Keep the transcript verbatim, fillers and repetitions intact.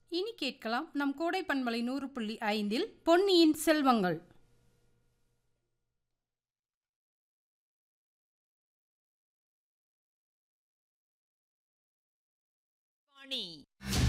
இனி கேட்கலாம் நம் கோடை பண்பலை நூறு புள்ளி ஐந்தில் பொன்னியின் செல்வங்கள். வாணி